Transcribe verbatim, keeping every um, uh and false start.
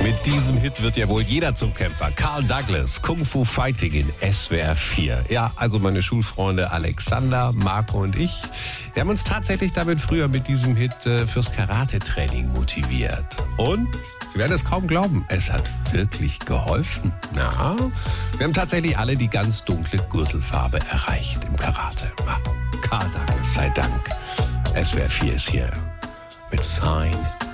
Mit diesem Hit wird ja wohl jeder zum Kämpfer. Carl Douglas, Kung Fu Fighting in S W R vier. Ja, also meine Schulfreunde Alexander, Marco und ich, wir haben uns tatsächlich damit früher mit diesem Hit äh, fürs Karate-Training motiviert. Und, Sie werden es kaum glauben, es hat wirklich geholfen. Na, wir haben tatsächlich alle die ganz dunkle Gürtelfarbe erreicht im Karate. Na, Carl Douglas sei Dank. S W R vier ist hier mit Sign